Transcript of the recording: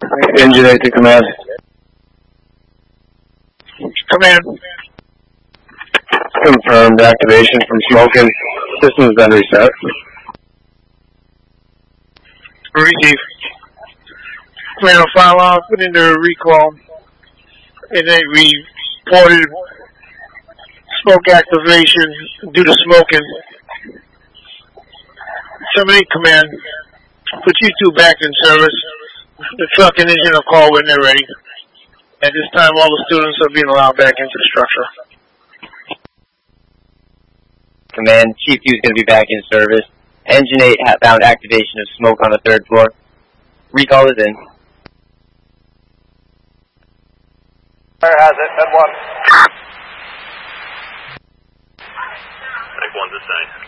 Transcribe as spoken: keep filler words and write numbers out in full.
Engine eight to command. Command. Confirmed activation from smoking. System's been reset. Receive. Command will file off, put into recall. And then we reported smoke activation due to smoking. Terminate command. Put you two back in service. The truck and engine will call when they're ready. At this time, all the students are being allowed back into the structure. Command, Chief two is going to be back in service. Engine eight found activation of smoke on the third floor. Recall is in. Fire has it, M one. Type one's assigned.